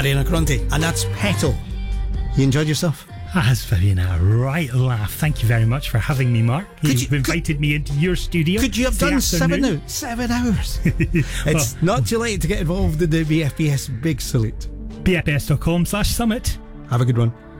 Ariana Grande, and that's Petal. You enjoyed yourself? That's been a right laugh. Thank you very much for having me, Mark. You've invited me into your studio. Could you have done 7 hours? It's not too late to get involved in the BFBS Big Salute. BFBS.com/summit. Have a good one.